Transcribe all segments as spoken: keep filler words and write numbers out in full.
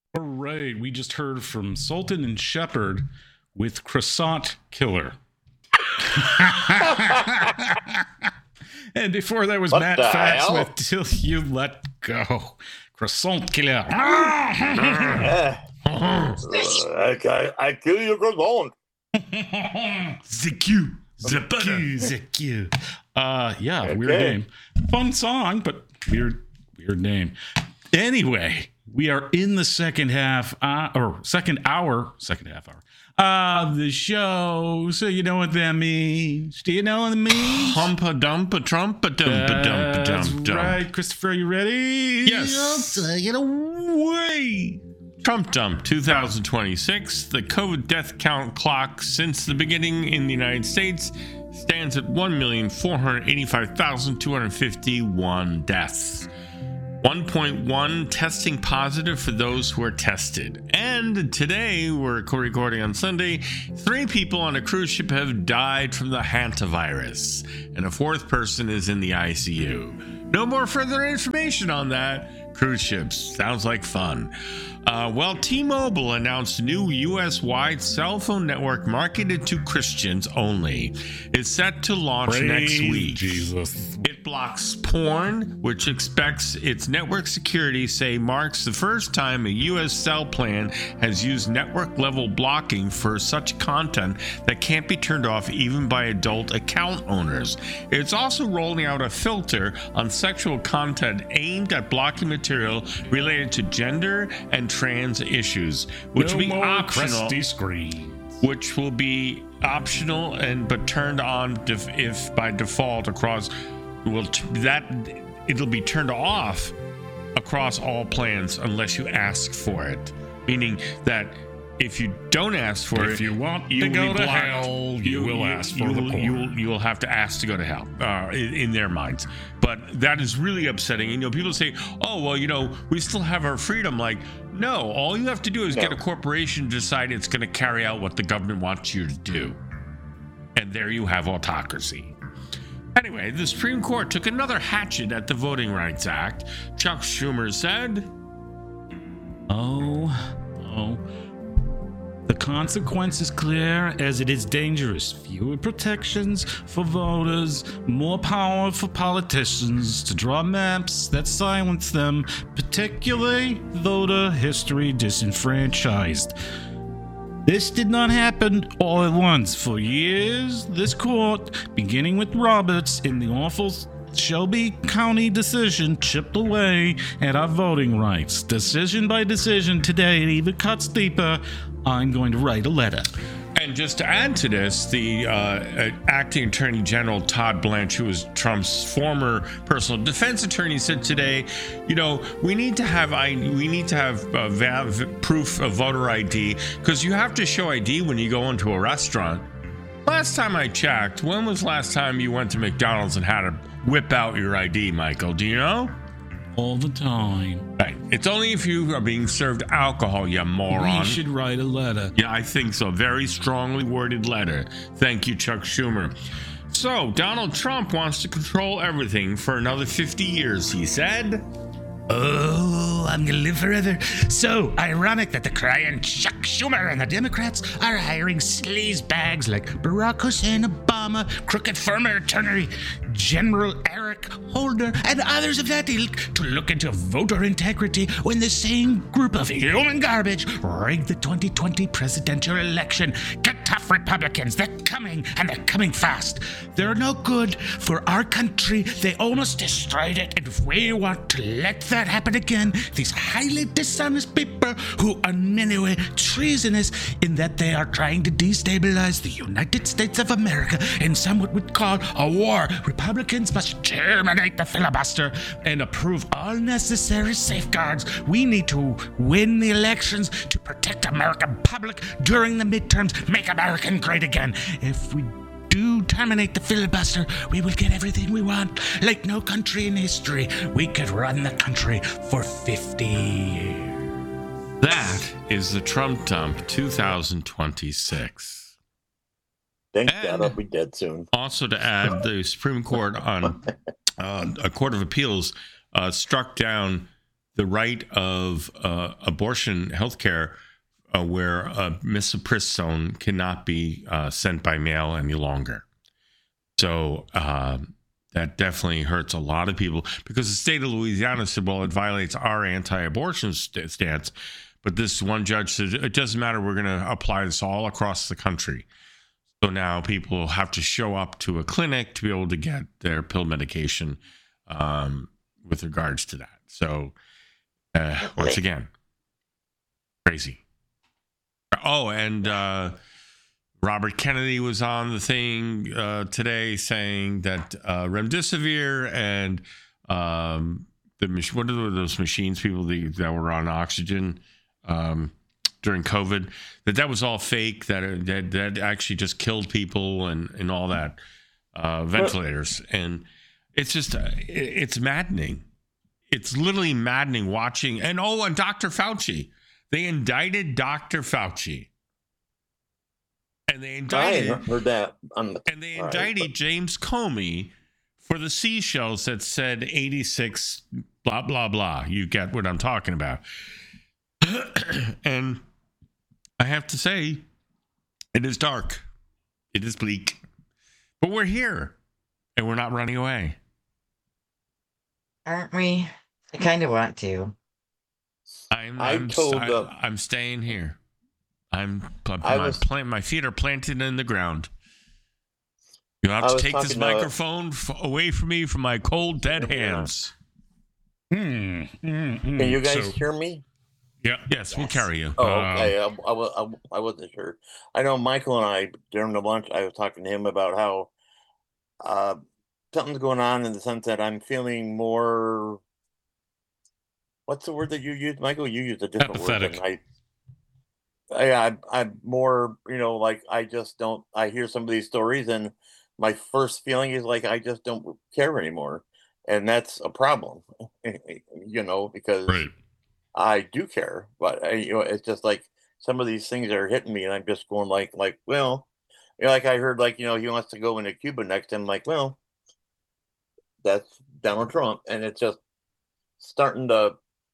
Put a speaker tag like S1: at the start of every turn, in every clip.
S1: All right, we just heard from Sultan and Shepherd with Croissant Killer. And before that was
S2: What
S1: Matt
S2: the
S1: Fax
S2: hell?
S1: with Till You Let Go. Croissant Killer.
S2: Yeah. I, I, I kill your croissant.
S1: The Q. The Q. The Q. Uh, yeah,
S2: Okay.
S1: weird name. Fun song, but weird, weird name. Anyway, we are in the second half, uh, or second hour, second half hour of the show. So you know what that means? Do you know what it means?
S3: Humpa dumpa trumpa dumpa dumpa
S1: That's
S3: dump dump.
S1: right, Christopher. Are you ready?
S3: Yes.
S1: I'll take it away.
S3: Trump dump twenty twenty-six. The COVID death count clock since the beginning in the United States stands at one million four hundred eighty-five thousand two hundred fifty-one deaths. one point one testing positive for those who are tested. And today, we're recording on Sunday, three people on a cruise ship have died from the hantavirus, and a fourth person is in the I C U. No more further information on that. Cruise ships. Sounds like fun. Uh, well, T-Mobile announced new U S-wide cell phone network marketed to Christians only. It's set to launch
S1: Praise
S3: next week.
S1: Jesus.
S3: It blocks porn, which expects its network security say marks the first time a U S cell plan has used network-level blocking for such content that can't be turned off even by adult account owners. It's also rolling out a filter on sexual content aimed at blocking material related to gender and trans issues, which
S1: no
S3: will be
S1: more
S3: optional.
S1: crusty screen.
S3: Which will be optional and but turned on def, if by default across. Will t- that it'll be turned off across all plans unless you ask for it. Meaning that if you don't ask for it,
S1: If you want
S3: you
S1: to
S3: will
S1: go
S3: be
S1: to
S3: blocked.
S1: hell, you, will ask for
S3: you,
S1: the
S3: will-
S1: porn.
S3: you will you will have to ask to go to hell uh, in, in their minds. But that is really upsetting. You know, people say, "Oh, well, you know, we still have our freedom." Like, no, all you have to do is
S2: No.
S3: get a corporation to decide it's going to carry out what the government wants you to do, and there you have autocracy. Anyway, the Supreme Court took another hatchet at the Voting Rights Act. Chuck Schumer said,
S1: Oh, oh. The consequence is clear as it is dangerous. Fewer protections for voters, more power for politicians to draw maps that silence them, particularly voter history disenfranchised. This did not happen all at once. For years, this court, beginning with Roberts in the awful Shelby County decision, chipped away at our voting rights. Decision by decision, today it even cuts deeper. I'm going to write a letter.
S3: and just to add to this, the uh, acting Attorney General Todd Blanche, who was Trump's former personal defense attorney, said today, you know, we need to have I we need to have uh, v- proof of voter I D, because you have to show I D when you go into a restaurant. Last time I checked, when was last time you went to McDonald's and had to whip out your I D, Michael? Do you know?
S1: All the time.
S3: Right. It's only if you are being served alcohol, you moron.
S1: We should write a letter.
S3: Yeah, I think so. Very strongly worded letter. Thank you, Chuck Schumer. So, Donald Trump wants to control everything for another fifty years, he said.
S4: Oh, I'm gonna live forever. So ironic that the crying Chuck Schumer and the Democrats are hiring sleazebags like Barack Hussein Obama, crooked former Attorney General Eric Holder, and others of that ilk to look into voter integrity when the same group of human garbage rigged the twenty twenty presidential election. Get tough, Republicans. They're coming, and they're coming fast. They're no good for our country. They almost destroyed it, and if we want to let that happen again, these highly dishonest people who are in many ways treasonous in that they are trying to destabilize the United States of America in somewhat would call a war. Republicans must terminate the filibuster and approve all necessary safeguards. We need to win the elections to protect American public during the midterms, make America great again. If we do terminate the filibuster, we will get everything we want. Like no country in history, we could run the country for fifty years.
S3: That is the Trump dump twenty twenty-six.
S2: Thank
S3: And-
S2: God I'll be dead soon.
S3: Also to add, the Supreme Court on uh, a Court of Appeals uh, struck down the right of uh, abortion health care uh, where uh, misoprostone cannot be uh, sent by mail any longer. So uh, that definitely hurts a lot of people because the state of Louisiana said, well, it violates our anti-abortion st- stance. But this one judge said, it doesn't matter. We're going to apply this all across the country. So now people have to show up to a clinic to be able to get their pill medication um, with regards to that. So uh, once again, crazy. Oh, and uh, Robert Kennedy was on the thing uh, today saying that uh, remdesivir and um, the mach- what are those machines, people that, that were on oxygen um, during COVID, that that was all fake, that that, that actually just killed people and, and all that, uh, ventilators. And it's just, uh, it, it's maddening. It's literally maddening watching. And oh, and Doctor Fauci. They indicted Doctor Fauci. And they indicted,
S2: I heard that on the,
S3: and they
S2: right,
S3: indicted
S2: but-
S3: James Comey for the seashells that said eighty-six, blah, blah, blah. You get what I'm talking about. And I have to say, it is dark. It is bleak. But we're here, and we're not running away.
S5: Aren't we? I kind of want to.
S3: I'm,
S2: I
S3: I'm,
S2: told,
S3: I,
S2: uh,
S3: I'm staying here. I'm, I'm
S2: I
S3: my,
S2: was-
S3: plant, my feet are planted in the ground. You have
S2: I
S3: to
S2: was
S3: take this
S2: talking to-
S3: microphone f- away from me from my cold, dead
S2: Yeah.
S3: hands.
S1: Hmm. mm, mm.
S2: Can you guys
S1: So-
S2: hear me?
S1: Yeah.
S3: Yes, we'll carry you.
S2: Oh,
S1: Uh,
S2: okay. I, I, wa- I, I wasn't sure. I know Michael and I, during the lunch, I was talking to him about how uh, something's going on in the sense that I'm feeling more. What's the word that you used, Michael? You used a different
S1: Apathetic.
S2: word than I. I, I, I'm more, you know, like I just don't. I hear some of these stories, and my first feeling is like I just don't care anymore, and that's a problem, you know, because.
S1: Right.
S2: I do care, but I, you know, it's just like some of these things are hitting me, and I'm just going like, like, well, you know, like I heard, like, you know, he wants to go into Cuba next. I'm like, well, that's Donald Trump, and it's just starting to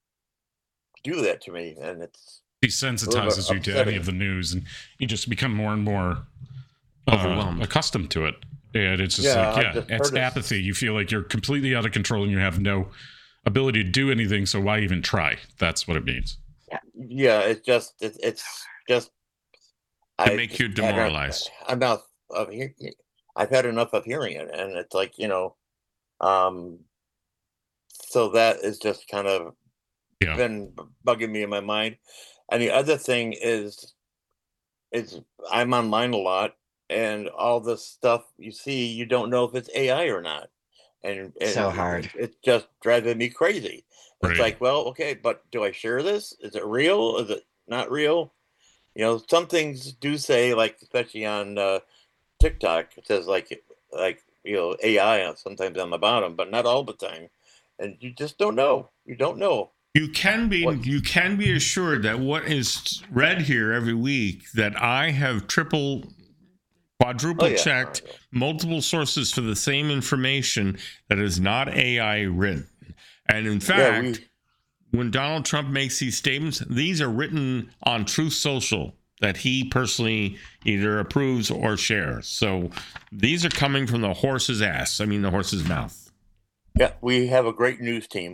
S2: do that to me, and it's
S1: Desensitizes you to any
S2: upsetting.
S1: of the news, and you just become more and more uh,
S3: Overwhelmed.
S1: accustomed to it. And it's just
S2: Yeah,
S1: like,
S2: I've
S1: yeah,
S2: just
S1: it's
S2: heard it.
S1: apathy. You feel like you're completely out of control and you have no ability to do anything. So why even try? That's what it means.
S2: yeah, it's just it, it's just
S3: To make you
S2: just had enough-
S3: demoralized.
S2: Enough of hear- I've had enough of hearing it, and it's like, you know, um, so that is just kind of
S1: Yeah.
S2: been bugging me in my mind. And the other thing is, is I'm online a lot, and all this stuff you see, you don't know if it's A I or not, and, and
S5: So
S2: it-
S5: hard.
S2: It, it's just driving me crazy. It's
S1: Right.
S2: like, well, okay, but do I share this? Is it real? Is it not real? You know, some things do say, like, especially on uh, TikTok, it says like, like you know, A I on- sometimes on the bottom, but not all the time, and you just don't know. You don't know.
S3: You can be
S2: What?
S3: you can be assured that what is read here every week, that I have triple, quadruple
S2: Oh, yeah.
S3: checked multiple sources for the same information that is not A I written. And in
S2: Yeah,
S3: fact,
S2: we-
S3: when Donald Trump makes these statements, these are written on Truth Social that he personally either approves or shares. So these are coming from the horse's ass. I mean, the horse's mouth.
S2: Yeah, we have a great news team.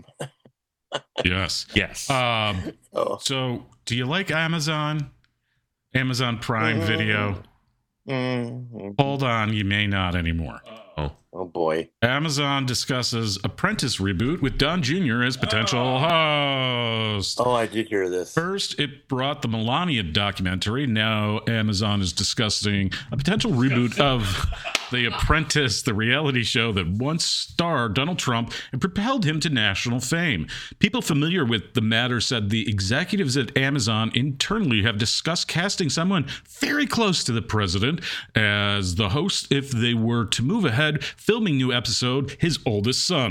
S1: Yes.
S3: Yes.
S1: Um,
S2: Oh,
S1: so do you like Amazon? Amazon Prime
S2: Mhm.
S1: Video?
S2: mm,
S1: Hold on, you may not anymore.
S3: oh.
S2: oh boy.
S1: Amazon discusses Apprentice reboot with Don Junior as potential host.
S2: Oh, I did hear this.
S1: First, it brought the Melania documentary. Now, Amazon is discussing a potential reboot of The Apprentice, the reality show that once starred Donald Trump and propelled him to national fame. People familiar with the matter said the executives at Amazon internally have discussed casting someone very close to the president as the host if they were to move ahead filming new episode, his oldest son.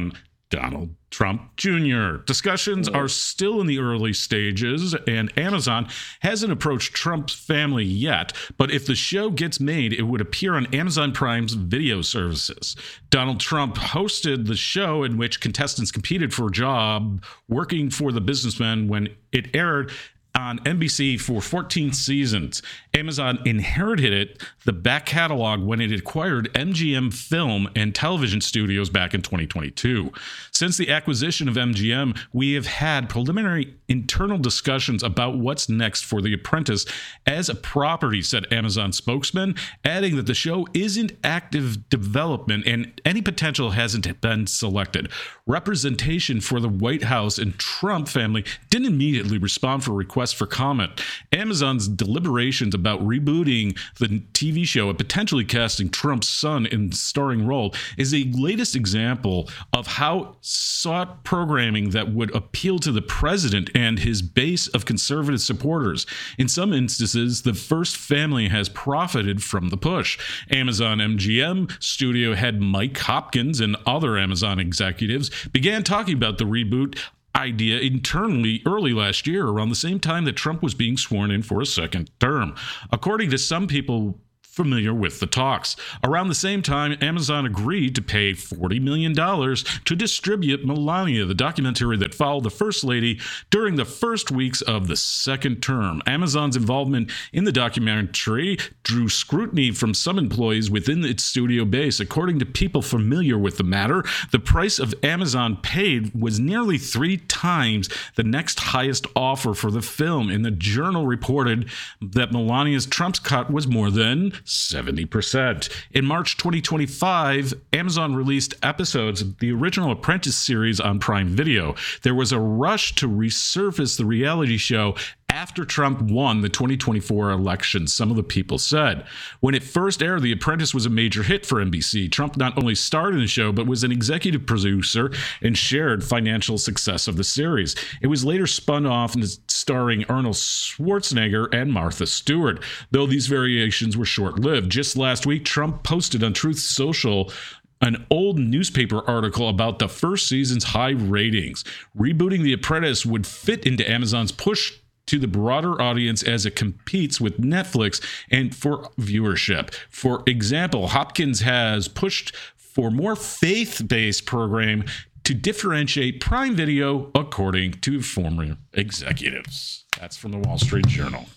S1: Donald Trump Junior Discussions are still in the early stages, and Amazon hasn't approached Trump's family yet, but if the show gets made, it would appear on Amazon Prime's video services. Donald Trump hosted the show in which contestants competed for a job working for the businessman when it aired on N B C for fourteen seasons. Amazon inherited it, the back catalog, when it acquired M G M Film and Television Studios back in twenty twenty-two. Since the acquisition of M G M, we have had preliminary internal discussions about what's next for The Apprentice as a property, said Amazon spokesman, adding that the show isn't active development and any potential hasn't been selected. Representation for the White House and Trump family didn't immediately respond for requests for comment. Amazon's deliberations about rebooting the T V show and potentially casting Trump's son in the starring role is the latest example of how sought programming that would appeal to the president and his base of conservative supporters. In some instances, the first family has profited from the push. Amazon M G M studio head Mike Hopkins and other Amazon executives began talking about the reboot idea internally early last year, around the same time that Trump was being sworn in for a second term. According to some people familiar with the talks. Around the same time, Amazon agreed to pay forty million dollars to distribute Melania, the documentary that followed the First Lady during the first weeks of the second term. Amazon's involvement in the documentary drew scrutiny from some employees within its studio base. According to people familiar with the matter, the price of Amazon paid was nearly three times the next highest offer for the film, and the Journal reported that Melania's Trump's cut was more than seventy percent. In March twenty twenty-five, Amazon released episodes of the original Apprentice series on Prime Video. There was a rush to resurface the reality show after Trump won the twenty twenty-four election, some of the people said. When it first aired, The Apprentice was a major hit for N B C. Trump not only starred in the show, but was an executive producer and shared financial success of the series. It was later spun off and starring Arnold Schwarzenegger and Martha Stewart, though these variations were short-lived. Just last week, Trump posted on Truth Social an old newspaper article about the first season's high ratings. Rebooting The Apprentice would fit into Amazon's push to the broader audience as it competes with Netflix and for viewership. For example, Hopkins has pushed for more faith-based program to differentiate Prime Video, according to former executives. That's from the Wall Street Journal.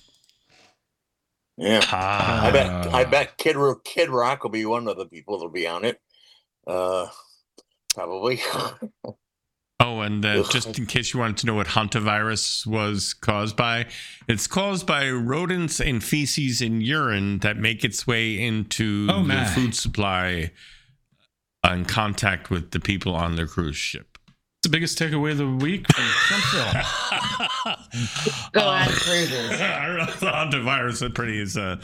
S2: Yeah,
S1: Ah.
S2: I bet. I bet Kid Rock, Kid Rock will be one of the people that'll be on it. Uh, probably.
S3: Oh, and uh, just in case you wanted to know what hantavirus was caused by, it's caused by rodents and feces and urine that make its way into
S1: Oh,
S3: the
S1: my.
S3: food supply in contact with the people on their cruise ship.
S1: The biggest takeaway of the week from Trumpville.
S5: Go on cruises.
S3: I don't know if the hantavirus is pretty is uh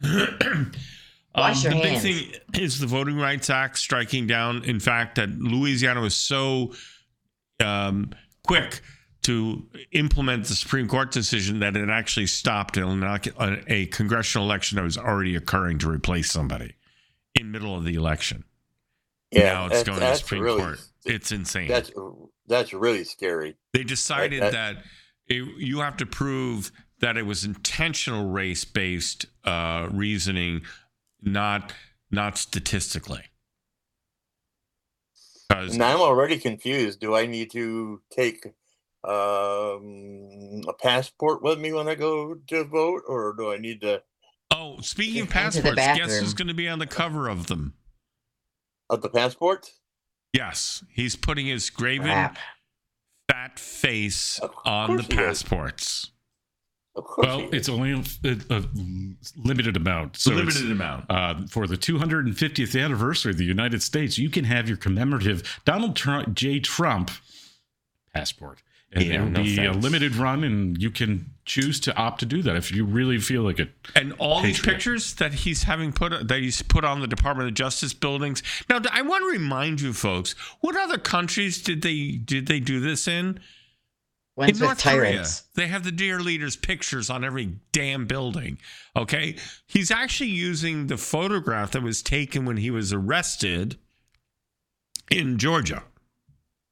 S5: Wash
S3: um,
S5: your
S3: the
S5: hands.
S3: big thing is the Voting Rights Act striking down. In fact, that Louisiana was so um, quick to implement the Supreme Court decision that it actually stopped a, a congressional election that was already occurring to replace somebody in middle of the election.
S2: Yeah,
S3: now it's
S2: that's-
S3: going to the
S2: that's
S3: Supreme
S2: really-
S3: Court. It's insane.
S2: That's that's really scary.
S3: They decided
S2: That-
S3: that it, you have to prove that it was intentional race-based uh, reasoning, not not statistically. 'Cause-
S2: Now I'm already confused. Do I need to take um, a passport with me when I go to vote, or do I need to?
S3: oh, speaking of
S5: Into the
S3: passports, guess
S5: bathroom.
S3: who's going to be on the cover of them?
S2: Of the passport?
S3: Yes, he's putting his graven
S5: Crap.
S3: fat face
S2: Of
S3: on the
S2: course he is.
S3: passports.
S2: Of course.
S1: Well,
S2: he is.
S1: it's only a, a limited amount. So it's,
S3: Limited amount.
S1: Uh, for the two hundred fiftieth anniversary of the United States, you can have your commemorative Donald Trump, J. Trump passport. And
S3: Yeah,
S1: it will
S3: no
S1: be a
S3: thanks.
S1: limited run, and you can choose to opt to do that if you really feel like it.
S3: And all these
S1: Patriot.
S3: pictures that he's having put that he's put on the Department of Justice buildings. Now, I want to remind you, folks, what other countries did they did they do this in?
S5: One's
S3: in
S5: with
S3: North
S5: tyrants.
S3: Korea, they have the dear leaders' pictures on every damn building. Okay, he's actually using the photograph that was taken when he was arrested in Georgia.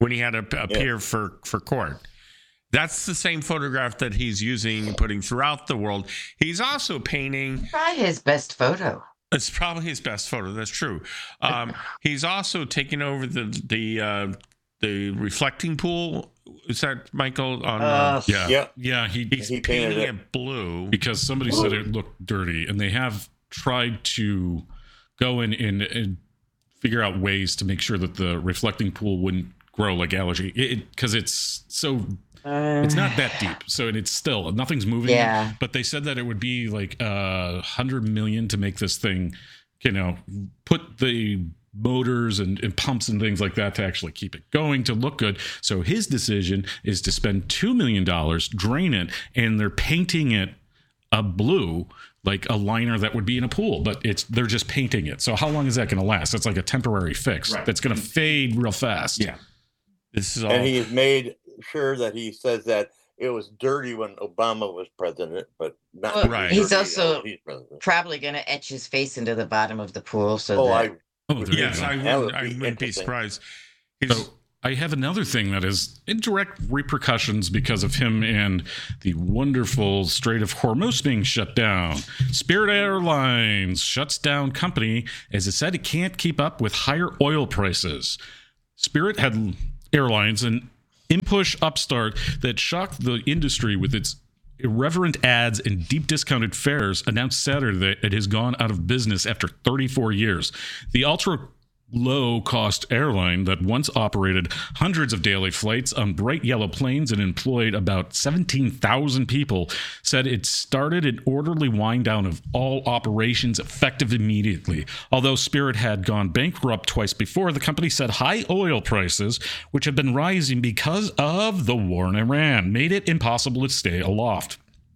S3: when he had to appear yeah. for, for court. That's the same photograph that he's using and putting throughout the world. He's also painting.
S5: Probably his best photo.
S3: It's probably his best photo. That's true. Um, he's also taken over the the uh, the reflecting pool. Is that Michael? On, uh,
S2: uh,
S1: yeah,
S2: yeah,
S1: yeah. He,
S3: he's
S2: he
S3: painting
S2: it.
S3: it blue
S1: because somebody blue. said it looked dirty, and they have tried to go in and, and figure out ways to make sure that the reflecting pool wouldn't grow like algae. It because it, it's so.
S5: Uh,
S1: it's not that deep, so it's still nothing's moving.
S5: Yeah.
S1: But they said that it would be like a uh, hundred million to make this thing, you know, put the motors and, and pumps and things like that to actually keep it going to look good. So his decision is to spend two million dollars, drain it, and they're painting it a blue, like a liner that would be in a pool. But it's they're just painting it. So how long is that going to last? That's like a temporary fix right. that's going to fade real fast.
S3: Yeah. This is all.
S2: And he's made sure that he says that it was dirty when Obama was president, but not
S5: well,
S3: right.
S5: He's also
S2: he's
S5: probably going to etch his face into the bottom of the pool. So
S2: oh,
S5: that...
S2: I,
S1: oh
S3: yes, I wouldn't, I wouldn't be surprised. He's...
S1: So I have another thing that is indirect repercussions because of him and the wonderful Strait of Hormuz being shut down. Spirit Airlines shuts down company as it said it can't keep up with higher oil prices. Spirit had Airlines, an impush upstart that shocked the industry with its irreverent ads and deep discounted fares, announced Saturday that it has gone out of business after thirty-four years. The ultra low-cost airline that once operated hundreds of daily flights on bright yellow planes and employed about seventeen thousand people said it started an orderly wind down of all operations effective immediately. Although Spirit had gone bankrupt twice before, the company said high oil prices, which have been rising because of the war in Iran, made it impossible to stay aloft.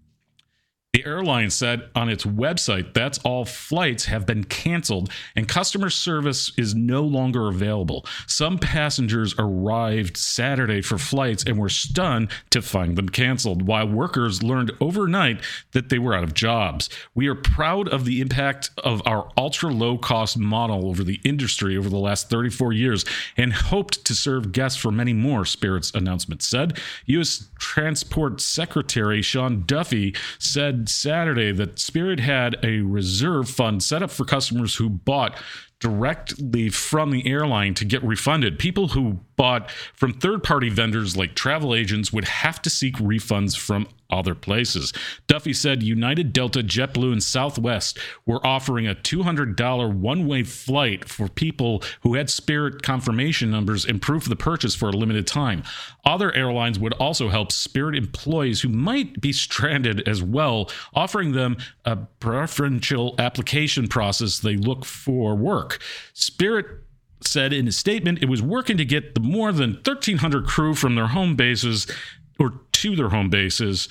S1: The airline said on its website that's all flights have been canceled and customer service is no longer available. Some passengers arrived Saturday for flights and were stunned to find them canceled, while workers learned overnight that they were out of jobs. We are proud of the impact of our ultra-low-cost model over the industry over the last thirty-four years and hoped to serve guests for many more, Spirit's announcement said. U S Transport Secretary Sean Duffy said Saturday that Spirit had a reserve fund set up for customers who bought directly from the airline to get refunded. People who bought from third-party vendors like travel agents would have to seek refunds from other places. Duffy said United, Delta, JetBlue, and Southwest were offering a two hundred dollars one-way flight for people who had Spirit confirmation numbers and proof of the purchase for a limited time. Other airlines would also help Spirit employees who might be stranded as well, offering them a preferential application process they look for work. Spirit said in a statement it was working to get the more than thirteen hundred crew from their home bases or to their home bases,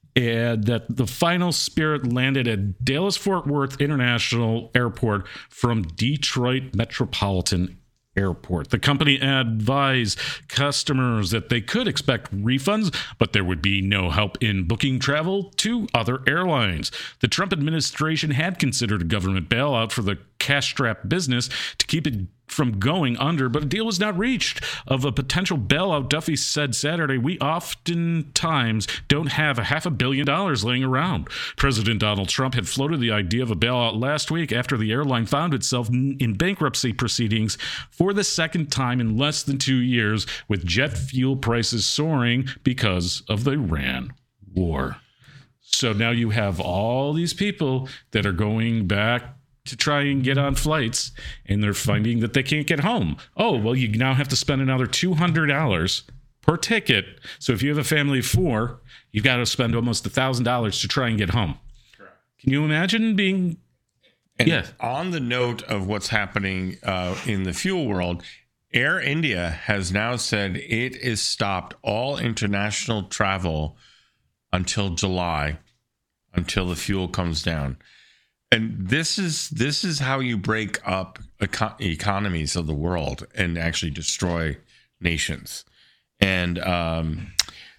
S1: and that the final Spirit landed at Dallas-Fort Worth International Airport from Detroit Metropolitan Airport. The company advised customers that they could expect refunds, but there would be no help in booking travel to other airlines. The Trump administration had considered a government bailout for the cash-strapped business to keep it from going under, but a deal was not reached of a potential bailout. Duffy said Saturday, we oftentimes don't have a half a billion dollars laying around. President Donald Trump had floated the idea of a bailout last week after the airline found itself in bankruptcy proceedings for the second time in less than two years, with jet fuel prices soaring because of the Iran war. So now you have all these people that are going back to try and get on flights, and they're finding that they can't get home. Oh, well, you now have to spend another two hundred dollars per ticket. So if you have a family of four, you've got to spend almost one thousand dollars to try and get home. Correct. Can you imagine being...
S3: And
S1: yeah.
S3: On the note of what's happening uh, in the fuel world, Air India has now said it has stopped all international travel until July, until the fuel comes down. And this is this is how you break up eco- economies of the world and actually destroy nations. And um,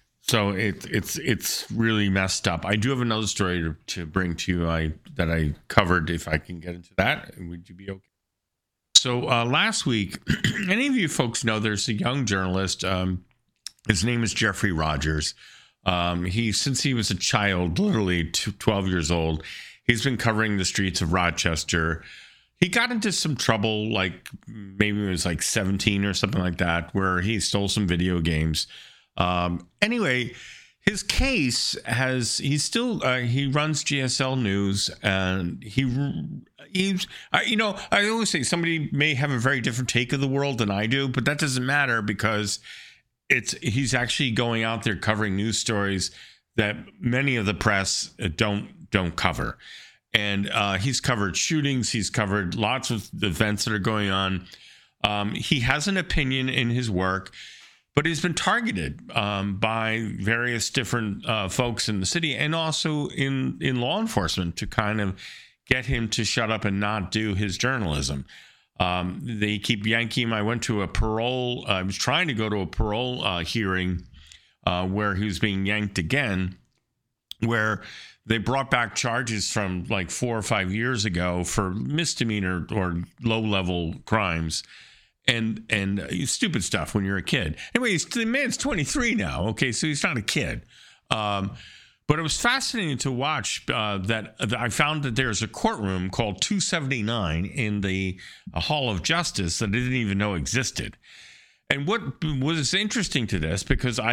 S3: so it, it's it's really messed up. I do have another story to, to bring to you I, that I covered. If I can get into that, would you be okay? So uh, last week, any of you folks know there's a young journalist. Um, his name is Jeffrey Rogers. Um, he, since he was a child, literally twelve years old, he's been covering the streets of Rochester. He got into some trouble, like maybe it was like seventeen or something like that, where he stole some video games. Um, anyway, his case has, he's still, uh, he runs G S L News, and he, he's, uh, you know, I always say somebody may have a very different take of the world than I do, but that doesn't matter because it's, he's actually going out there covering news stories that many of the press don't, don't cover. And uh, he's covered shootings. He's covered lots of events that are going on. Um, he has an opinion in his work, but he's been targeted um, by various different uh, folks in the city and also in, in law enforcement to kind of get him to shut up and not do his journalism. Um, they keep yanking him. I went to a parole. Uh, I was trying to go to a parole uh, hearing uh, where he was being yanked again, where they brought back charges from like four or five years ago for misdemeanor or low-level crimes and and uh, stupid stuff when you're a kid. Anyway, he's, the man's twenty-three now, okay, so he's not a kid. Um, but it was fascinating to watch uh, that, that I found that there's a courtroom called two seventy-nine in the uh, Hall of Justice that I didn't even know existed. And what was interesting to this, because I